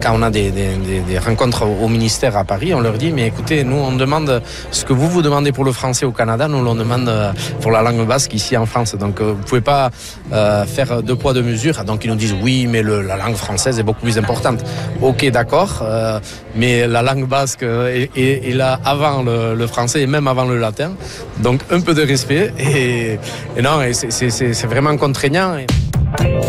quand on a des rencontres au ministère à Paris, on leur dit mais écoutez, nous on demande ce que vous demandez pour le français au Canada, nous on demande pour la langue basque ici en France. Donc vous pouvez pas faire deux poids deux mesures. Donc ils nous disent oui, mais la langue française est beaucoup plus importante. Ok, d'accord, mais la langue basque est là avant le français et même avant le latin. Donc un peu de respect et non, c'est vraiment contraignant.